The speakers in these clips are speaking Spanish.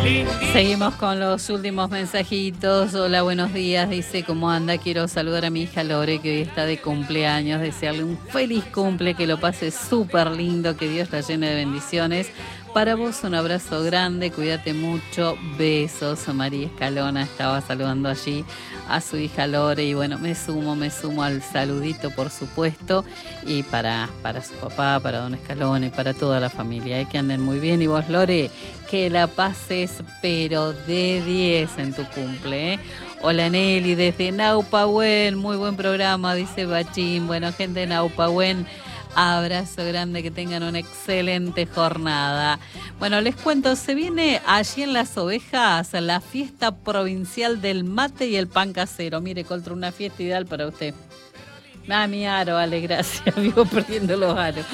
Seguimos con los últimos mensajitos. Hola, buenos días. Dice, ¿cómo anda? Quiero saludar a mi hija Lore, que hoy está de cumpleaños. Desearle un feliz cumple, que lo pase súper lindo, que Dios la llene de bendiciones. Para vos un abrazo grande, cuídate mucho, besos. María Escalona estaba saludando allí a su hija Lore y bueno, me sumo al saludito, por supuesto, y para su papá, para don Escalona y para toda la familia, que anden muy bien. Y vos, Lore, que la pases pero de 10 en tu cumple, ¿eh? Hola Nelly, desde Naupahuén, muy buen programa, dice Bachín. Bueno, gente de Naupahuén, abrazo grande, que tengan una excelente jornada. Bueno, les cuento, se viene allí en Las Ovejas la fiesta provincial del mate y el pan casero. Mire, Coltro, una fiesta ideal para usted. Mi aro, vale, gracias, vivo perdiendo los aros.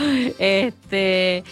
El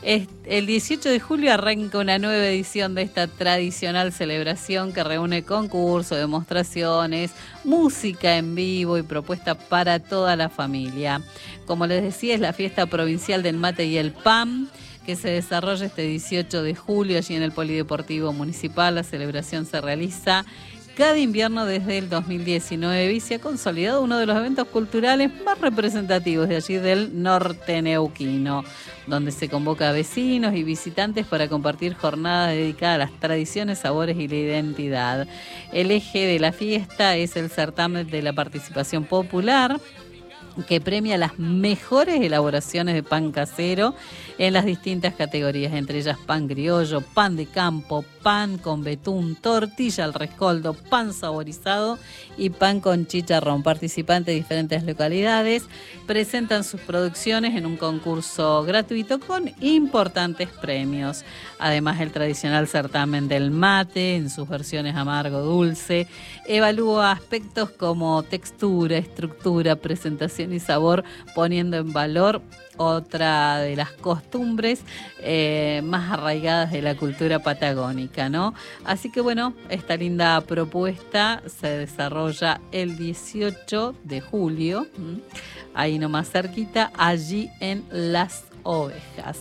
18 de julio arranca una nueva edición de esta tradicional celebración que reúne concursos, demostraciones, música en vivo y propuesta para toda la familia. Como les decía, es la fiesta provincial del mate y el pan, que se desarrolla este 18 de julio allí en el Polideportivo Municipal. La celebración se realiza cada invierno desde el 2019 y se ha consolidado uno de los eventos culturales más representativos de allí del norte neuquino, donde se convoca a vecinos y visitantes para compartir jornadas dedicadas a las tradiciones, sabores y la identidad. El eje de la fiesta es el certamen de la participación popular, que premia las mejores elaboraciones de pan casero en las distintas categorías, entre ellas pan criollo, pan de campo, pan con betún, tortilla al rescoldo, pan saborizado y pan con chicharrón. Participantes de diferentes localidades presentan sus producciones en un concurso gratuito con importantes premios. Además, el tradicional certamen del mate, en sus versiones amargo, dulce, evalúa aspectos como textura, estructura, presentación y sabor, poniendo en valor otra de las costumbres más arraigadas de la cultura patagónica, ¿no? Así que bueno, esta linda propuesta se desarrolla el 18 de julio, ahí nomás cerquita, allí en Las Ovejas.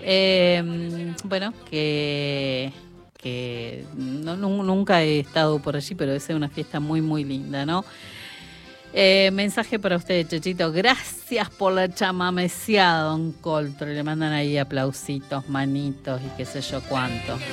Bueno, que nunca he estado por allí, pero es una fiesta muy, muy linda, ¿no? Mensaje para usted, Chechito. Gracias por la chamameciada, don Coltro. Le mandan ahí aplausitos, manitos y qué sé yo cuánto.